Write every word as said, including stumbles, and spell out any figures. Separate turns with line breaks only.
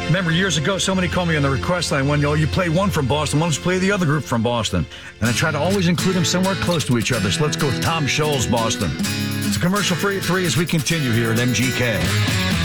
Remember, years ago, somebody called me on the request line when, you know, you play one from Boston, let's play the other group from Boston. And I try to always include them somewhere close to each other. So let's go with Tom Scholl's Boston. It's a commercial free at three as we continue here at M G K.